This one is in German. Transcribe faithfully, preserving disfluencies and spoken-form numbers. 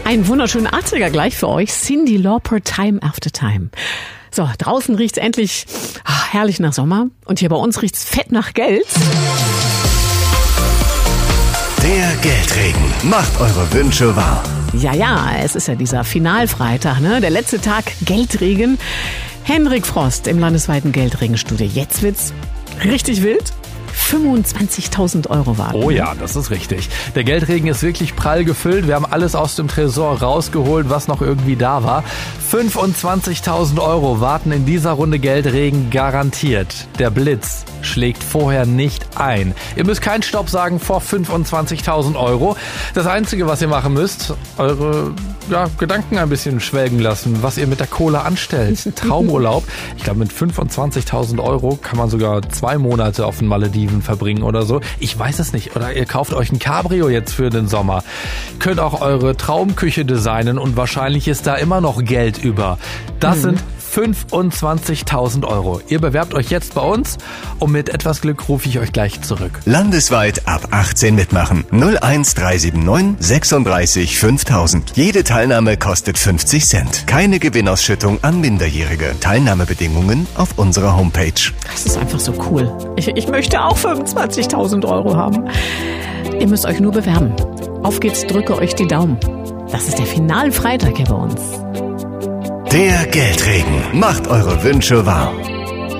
Einen wunderschönen achtziger gleich für euch. Cyndi Lauper, Time After Time. So, draußen riecht's endlich ach, herrlich nach Sommer. Und hier bei uns riecht's fett nach Geld. Der Geldregen macht eure Wünsche wahr. Ja, ja, es ist ja dieser Finalfreitag, ne? Der letzte Tag Geldregen. Henrik Frost im landesweiten Geldregenstudio. Jetzt wird's richtig wild. fünfundzwanzigtausend Euro warten. Oh ja, das ist richtig. Der Geldregen ist wirklich prall gefüllt. Wir haben alles aus dem Tresor rausgeholt, was noch irgendwie da war. fünfundzwanzigtausend Euro warten in dieser Runde Geldregen garantiert. Der Blitz schlägt vorher nicht ein. Ihr müsst keinen Stopp sagen vor fünfundzwanzigtausend Euro. Das Einzige, was ihr machen müsst, eure ja, Gedanken ein bisschen schwelgen lassen, was ihr mit der Kohle anstellt. Traumurlaub. Ich glaube, mit fünfundzwanzigtausend Euro kann man sogar zwei Monate auf den Malediven verbringen oder so. Ich weiß es nicht. Oder ihr kauft euch ein Cabrio jetzt für den Sommer. Könnt auch eure Traumküche designen und wahrscheinlich ist da immer noch Geld über. Das mhm. sind fünfundzwanzigtausend Euro. Ihr bewerbt euch jetzt bei uns und mit etwas Glück rufe ich euch gleich zurück. Landesweit ab achtzehn mitmachen. null eins drei sieben neun sechsunddreißig fünftausend. Jede Teilnahme kostet fünfzig Cent. Keine Gewinnausschüttung an Minderjährige. Teilnahmebedingungen auf unserer Homepage. Das ist einfach so cool. Ich, ich möchte auch fünfundzwanzigtausend Euro haben. Ihr müsst euch nur bewerben. Auf geht's, drücke euch die Daumen. Das ist der Finalfreitag hier bei uns. Der Geldregen macht eure Wünsche wahr.